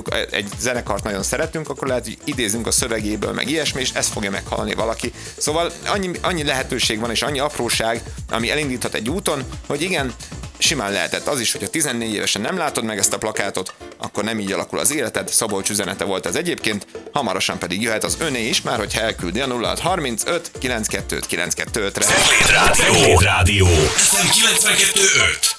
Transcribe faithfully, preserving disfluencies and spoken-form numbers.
mondjuk egy zenekart nagyon szeretünk, akkor lehet, hogy idézünk a szövegéből, meg ilyesmi, és ezt fogja meghallani valaki. Szóval annyi, annyi lehetőség van, és annyi apróság, ami elindíthat egy úton, hogy igen, simán lehetett az is, hogyha tizennégy évesen nem látod meg ezt a plakátot, akkor nem így alakul az életed. Szabolcs üzenete volt ez egyébként, hamarosan pedig jöhet az öné is, már hogyha elküldi a nulla hat harmincöt kilencvenkettő kilencvenkettő-re. Cegléd Rádió. Rádió. ef em kilencvenkettő öt.